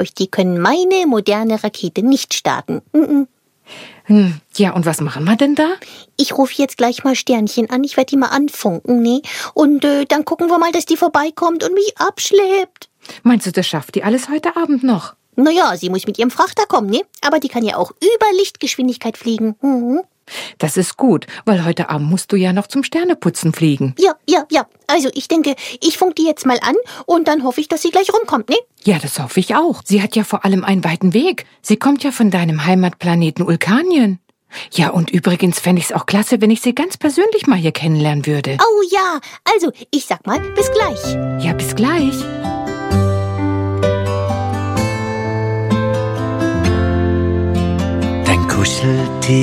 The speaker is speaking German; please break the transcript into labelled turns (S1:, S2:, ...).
S1: euch, die können meine moderne Rakete nicht starten.
S2: Ja, und was machen wir denn da?
S1: Ich rufe jetzt gleich mal Sternchen an, ich werde die mal anfunken, ne? Und dann gucken wir mal, dass die vorbeikommt und mich abschleppt.
S2: Meinst du, das schafft die alles heute Abend noch?
S1: Naja, sie muss mit ihrem Frachter kommen, ne? Aber die kann ja auch über Lichtgeschwindigkeit fliegen.
S2: Das ist gut, weil heute Abend musst du ja noch zum Sterneputzen fliegen.
S1: Ja. Also ich denke, ich funk die jetzt mal an und dann hoffe ich, dass sie gleich rumkommt, ne?
S2: Ja, das hoffe ich auch. Sie hat ja vor allem einen weiten Weg. Sie kommt ja von deinem Heimatplaneten Vulkanien. Ja, und übrigens fände ich es auch klasse, wenn ich sie ganz persönlich mal hier kennenlernen würde.
S1: Oh ja, also ich sag mal, bis gleich.
S2: Ja, bis gleich.
S3: Kuscheltier